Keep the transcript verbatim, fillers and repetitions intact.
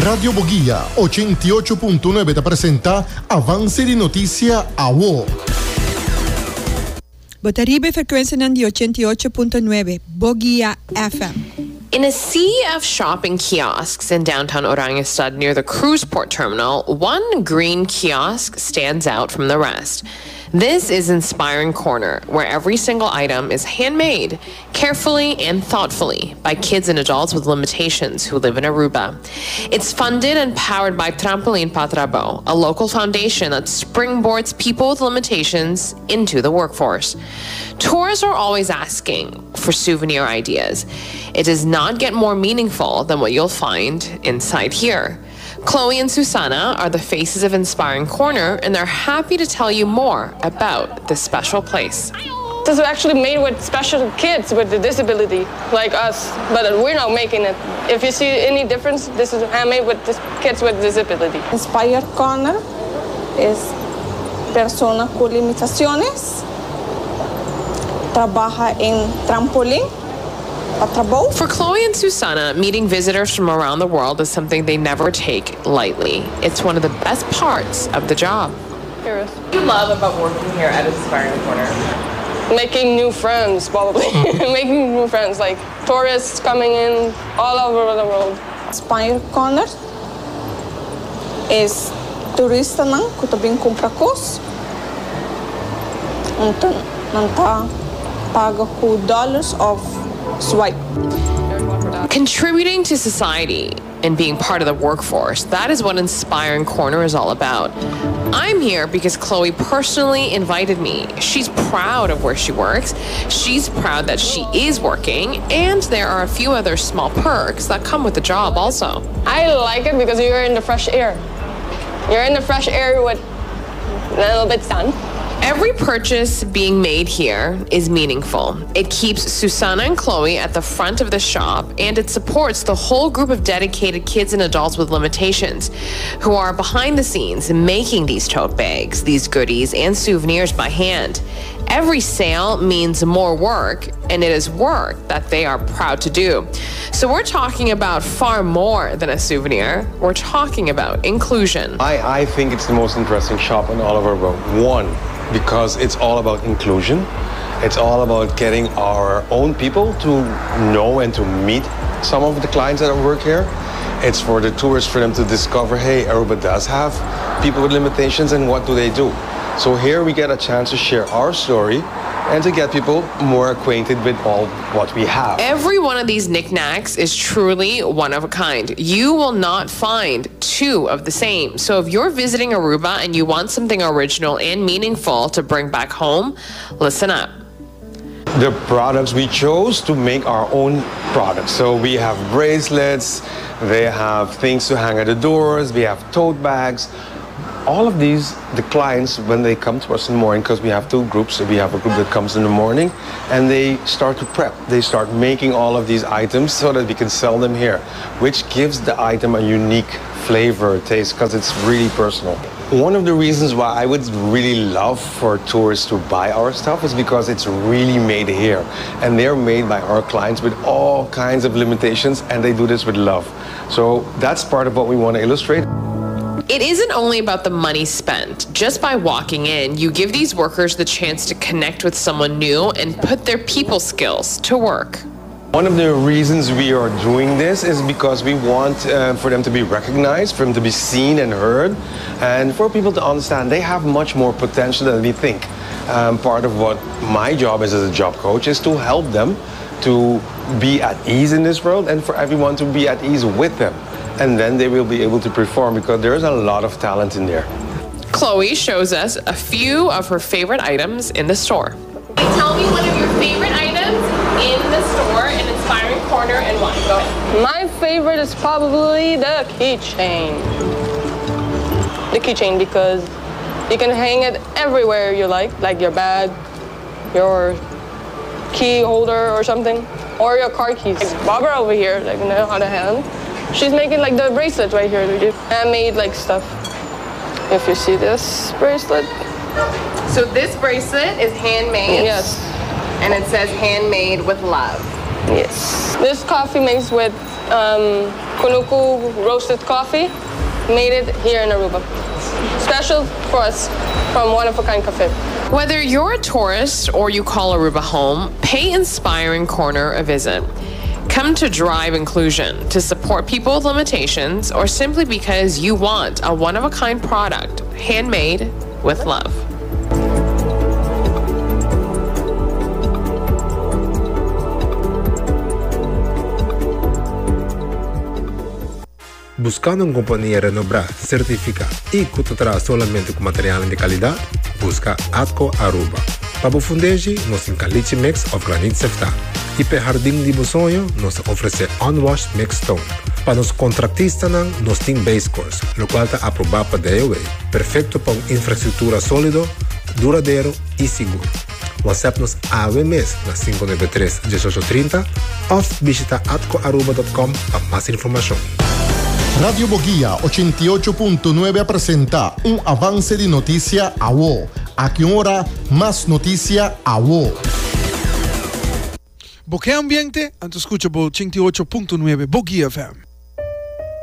Radio Boguía ochenta y ocho punto nueve te presenta Avance di Notizia A W O. Botaribe frequenza di ochenta y ocho punto nueve Boguía F M. In a sea of shopping kiosks in downtown Oranjestad near the cruise port terminal, one green kiosk stands out from the rest. This is Inspiring Corner, where every single item is handmade, carefully and thoughtfully, by kids and adults with limitations who live in Aruba. It's funded and powered by Trampoline Patrabo, a local foundation that springboards people with limitations into the workforce. Tourists are always asking for souvenir ideas. It does not get more meaningful than what you'll find inside here. Chloe and Susana are the faces of Inspiring Corner, and they're happy to tell you more about this special place. This is actually made with special kids with a disability, like us, but we're not making it. If you see any difference, this is handmade with this kids with disability. Inspire Corner es persona con limitaciones, trabaja en trampolín. For Chloe and Susana, meeting visitors from around the world is something they never take lightly. It's one of the best parts of the job. What do you love about working here at Inspiring Corner? Making new friends, probably. Making new friends, like tourists coming in all over the world. Inspire Corner is turista nang kutabing compra kos. Então, nanta paga ku dollars of swipe. Contributing to society and being part of the workforce, that is what Inspiring Corner is all about. I'm here because Chloe personally invited me. She's proud of where she works. She's proud that she is working, and there are a few other small perks that come with the job also. I like it because you're in the fresh air. You're in the fresh air with a little bit sun. Every purchase being made here is meaningful. It keeps Susana and Chloe at the front of the shop, and it supports the whole group of dedicated kids and adults with limitations who are behind the scenes making these tote bags, these goodies, and souvenirs by hand. Every sale means more work, and it is work that they are proud to do. So we're talking about far more than a souvenir. We're talking about inclusion. I, I think it's the most interesting shop in all of our road. One, because it's all about inclusion. It's all about getting our own people to know and to meet some of the clients that work here. It's for the tourists, for them to discover, hey, Aruba does have people with limitations, and what do they do? So here we get a chance to share our story and to get people more acquainted with all what we have. Every one of these knickknacks is truly one of a kind. You will not find two of the same. So if you're visiting Aruba and you want something original and meaningful to bring back home, listen up. The products we chose to make our own products. So we have bracelets, they have things to hang at the doors, we have tote bags. All of these, the clients, when they come to us in the morning, because we have two groups, so we have a group that comes in the morning, and they start to prep. They start making all of these items so that we can sell them here, which gives the item a unique flavor, taste, because it's really personal. One of the reasons why I would really love for tourists to buy our stuff is because it's really made here. And they're made by our clients with all kinds of limitations, and they do this with love. So that's part of what we want to illustrate. It isn't only about the money spent. Just by walking in, you give these workers the chance to connect with someone new and put their people skills to work. One of the reasons we are doing this is because we want uh, for them to be recognized, for them to be seen and heard, and for people to understand they have much more potential than we think. Um, part of what my job is as a job coach is to help them to be at ease in this world, and for everyone to be at ease with them. And then they will be able to perform, because there's a lot of talent in there. Chloe shows us a few of her favorite items in the store. Tell me one of your favorite items in the store in Inspiring Corner and why. Go ahead. My favorite is probably the keychain. The keychain, because you can hang it everywhere you like, like your bag, your key holder or something, or your car keys. Like Barbara over here, like on the other hand, she's making like the bracelet right here. Handmade like stuff. If you see this bracelet. So this bracelet is handmade? Yes. And it says handmade with love. Yes. This coffee makes with um, Kunuku roasted coffee, made it here in Aruba. Special for us from One of a Kind Cafe. Whether you're a tourist or you call Aruba home, pay Inspiring Corner a visit. Come to Drive Inclusion to support people with limitations or simply because you want a one-of-a-kind product, handmade with love. Buscando una compañía renombrada, certificada y que te trae solamente con materiales de calidad, busca Atco Aruba. Para fundeji, nos encaliche mix of granite sefta. E para jardim de sonho, nos oferece unwashed mixed stone. Para os contratistas, nos tem base course, o qual está aprovado para D O A. Perfeito para uma infraestrutura sólida, duradouro e seguro. WhatsApp-nos A W M S na cinco nove três, um oito três zero ou visita atco aruba ponto com para mais informação. Radio Boguía ochenta y ocho punto nueve presenta un avance de noticia a vos. A qué hora más noticia a vos. Bokeh Ambiente, antes escucha por ochenta y ocho punto nueve Boguía F M.